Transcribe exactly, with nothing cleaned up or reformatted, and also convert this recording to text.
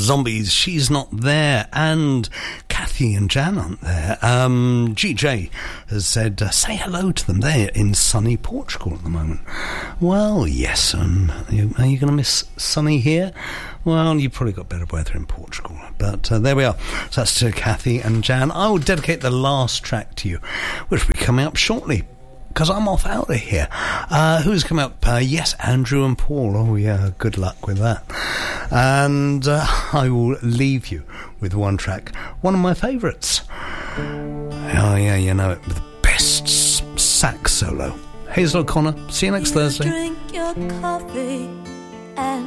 Zombies, She's Not There, and Kathy and Jan aren't there. Um, G J has said, uh, say hello to them. They're in sunny Portugal at the moment. Well, yes, um, are you, you going to miss sunny here? Well, you've probably got better weather in Portugal. But uh, there we are. So that's to Kathy and Jan. I will dedicate the last track to you, which will be coming up shortly, because I'm off out of here. Uh, who's come up? Uh, yes, Andrew and Paul. Oh, yeah, good luck with that. And uh, I will leave you with one track, one of my favourites. Oh, yeah, you know it, the best sax solo. Hazel O'Connor. See you next Thursday. Drink your coffee and